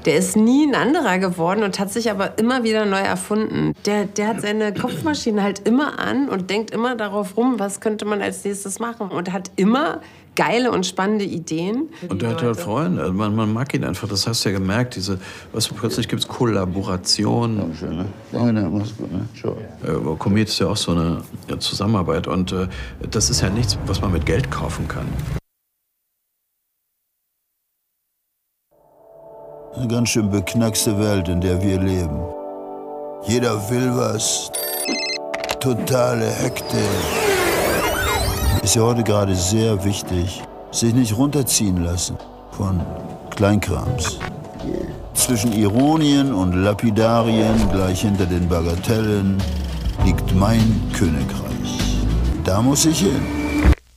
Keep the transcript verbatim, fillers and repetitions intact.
Der ist nie ein anderer geworden und hat sich aber immer wieder neu erfunden. Der, der hat seine Kopfmaschine halt immer an und denkt immer darauf rum, was könnte man als nächstes machen. Und hat immer geile und spannende Ideen. Und der hat halt Freunde. Also man, man mag ihn einfach. Das hast du ja gemerkt. Diese, was, plötzlich gibt es Kollaboration. Dankeschön, ne? Danke, ne? Mach's gut, ne? Ciao. Äh, Komet ist ja auch so eine ja, Zusammenarbeit. Und äh, das ist ja nichts, was man mit Geld kaufen kann. Eine ganz schön beknackste Welt, in der wir leben. Jeder will was. Totale Hektik. Ist ja heute gerade sehr wichtig, sich nicht runterziehen lassen von Kleinkrams. Zwischen Ironien und Lapidarien, gleich hinter den Bagatellen, liegt mein Königreich. Da muss ich hin.